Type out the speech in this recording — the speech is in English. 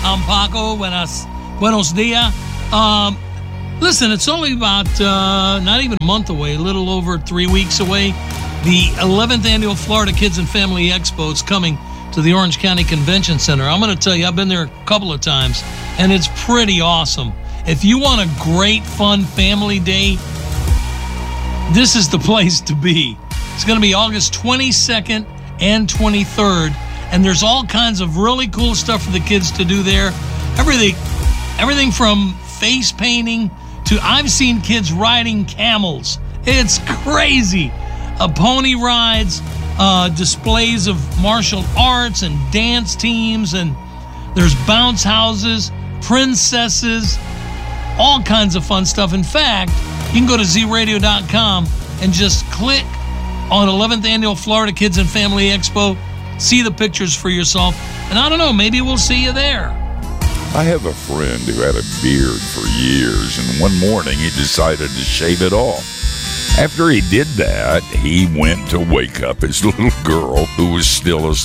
I'm Paco. Buenos dias. Listen, it's only about not even a month away, a little over 3 weeks away. The 11th Annual Florida Kids and Family Expo is coming to the Orange County Convention Center. I'm going to tell you, I've been there a couple of times, and it's pretty awesome. If you want a great, fun family day, this is the place to be. It's going to be August 22nd and 23rd, and there's all kinds of really cool stuff for the kids to do there. Everything from face painting to I've seen kids riding camels. It's crazy. Pony rides, displays of martial arts and dance teams, and there's bounce houses, princesses, all kinds of fun stuff. In fact, you can go to zradio.com and just click on 11th Annual Florida Kids and Family Expo, see the pictures for yourself, and I don't know, maybe we'll see you there. I have a friend who had a beard for years, and one morning he decided to shave it off. After he did that, he went to wake up his little girl, who was still asleep.